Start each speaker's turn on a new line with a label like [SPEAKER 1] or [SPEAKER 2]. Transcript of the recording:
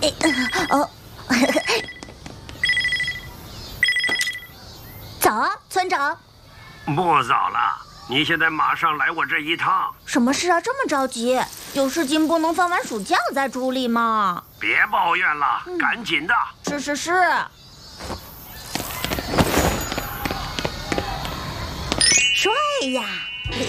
[SPEAKER 1] 哦，早，村长。
[SPEAKER 2] 不早了，你现在马上来我这一趟。
[SPEAKER 1] 什么事啊？这么着急？有事情不能放完暑假再处理吗？
[SPEAKER 2] 别抱怨了，赶紧的。
[SPEAKER 1] 是。帅呀！